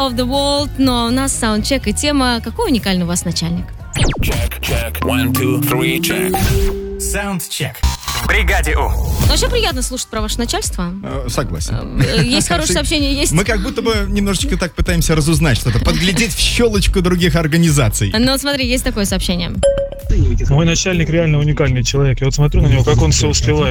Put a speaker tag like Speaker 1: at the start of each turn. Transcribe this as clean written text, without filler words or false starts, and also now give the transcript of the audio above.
Speaker 1: of the World. Но у нас саундчек и тема. Какой уникальный у вас начальник?
Speaker 2: Check. 1, 2, 3, check.
Speaker 3: Саундчек. В бригаде У.
Speaker 1: Ну, вообще приятно слушать про ваше начальство.
Speaker 4: Согласен.
Speaker 1: Есть хорошее сообщение, есть.
Speaker 4: Мы как будто бы немножечко так пытаемся разузнать что-то, подглядеть в щелочку других организаций.
Speaker 1: Ну, вот смотри, есть такое сообщение.
Speaker 5: Мой начальник реально уникальный человек. Я вот смотрю на него, как он все успевает.